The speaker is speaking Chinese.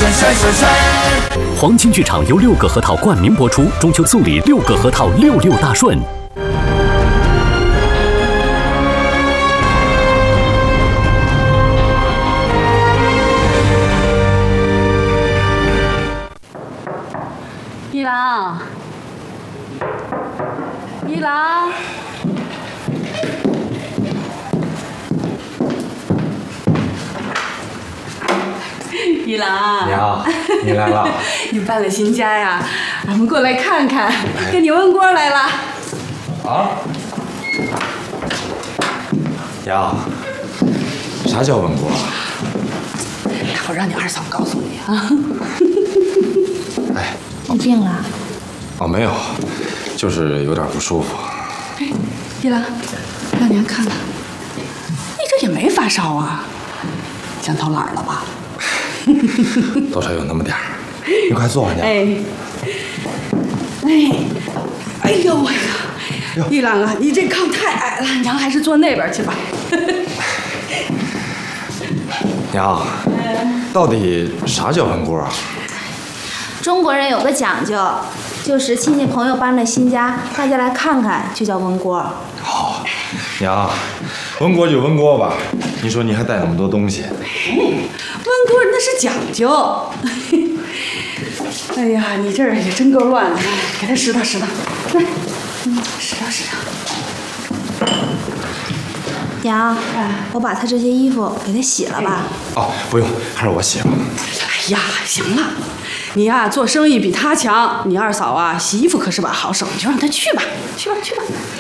黄金剧场由6个核桃冠名播出，中秋送礼6个核桃66大顺。 一郎，一郎。 一郎， 娘，你来了。 你搬了新家呀？俺们过来看看，给你温锅来了。 啊？娘，啥叫温锅？ 我让你二嫂告诉你啊。 哎， 你病了？ 哦，没有，就是有点不舒服。 哎，一郎，让娘看看，你这也没发烧啊？想偷懒了吧？ 多少有那么点儿，你快坐，娘。 哎呦喂呀！一郎啊，你这炕太矮了，娘还是坐那边去吧。 娘，到底啥叫温锅啊？ 中国人有个讲究，就是亲戚朋友搬了新家，大家来看看，就叫温锅。 好，娘，温锅就温锅吧。你说你还带那么多东西。 温锅那是讲究。哎呀，你这儿也真够乱的，给他拾掇拾掇，来，拾掇拾掇。 娘，我把他这些衣服给他洗了吧。 哦，不用，还是我洗吧。 哎呀，行了，你呀做生意比他强，你二嫂啊洗衣服可是把好手，你就让他去吧，去吧去吧。